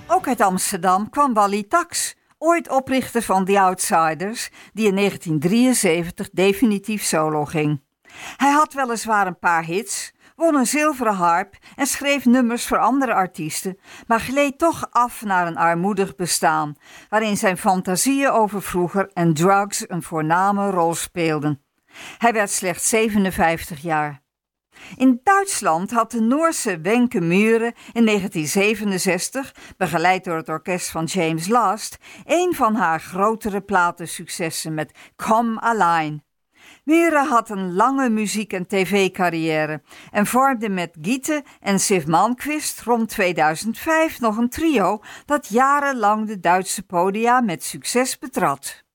Ook uit Amsterdam kwam Wally Tax, ooit oprichter van The Outsiders, die in 1973 definitief solo ging. Hij had weliswaar een paar hits, won een zilveren harp en schreef nummers voor andere artiesten, maar gleed toch af naar een armoedig bestaan, waarin zijn fantasieën over vroeger en drugs een voorname rol speelden. Hij werd slechts 57 jaar. In Duitsland had de Noorse Wenche Mühre in 1967, begeleid door het orkest van James Last, een van haar grotere platensuccessen met Come Allein. Mühre had een lange muziek- en tv-carrière en vormde met Gitte en Siw Malmkvist rond 2005 nog een trio dat jarenlang de Duitse podia met succes betrad.